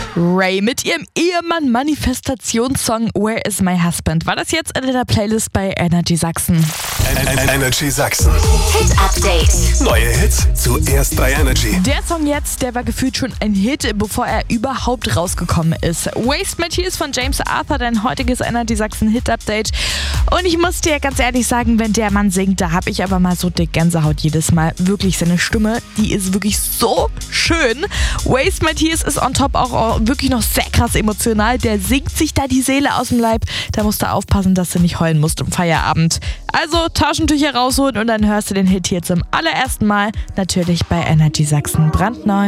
Ray mit ihrem Ehemann Manifestationssong Where is my husband? War das jetzt in der Playlist bei Energy Sachsen? Energy Sachsen. Hit Update. Neue Hits zuerst bei Energy. Der Song jetzt, der war gefühlt schon ein Hit, bevor er überhaupt rausgekommen ist. Waste My Tears von James Arthur, dein heutiges Energy Sachsen Hit Update. Und ich muss dir ganz ehrlich sagen, wenn der Mann singt, da habe ich aber mal so dick Gänsehaut jedes Mal. Wirklich, seine Stimme, die ist wirklich so schön. Waste My Tears ist on top auch wirklich noch sehr krass emotional. Der singt sich da die Seele aus dem Leib. Da musst du aufpassen, dass du nicht heulen musst im Feierabend. Also Taschentücher rausholen und dann hörst du den Hit hier zum allerersten Mal. Natürlich bei Energy Sachsen brandneu.